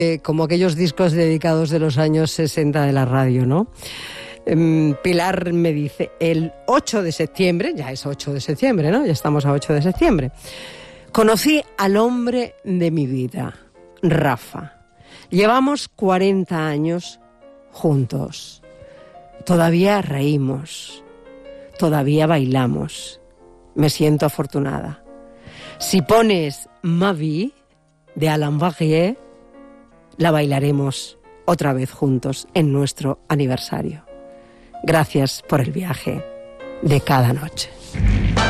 como aquellos discos dedicados de los años 60 de la radio, ¿no? Pilar me dice, el 8 de septiembre, ya es 8 de septiembre, ¿no? Ya estamos a 8 de septiembre. Conocí al hombre de mi vida, Rafa. Llevamos 40 años juntos. Todavía reímos, todavía bailamos. Me siento afortunada. Si pones Ma Vie, de Alain Barrière, la bailaremos otra vez juntos en nuestro aniversario. Gracias por el viaje de cada noche.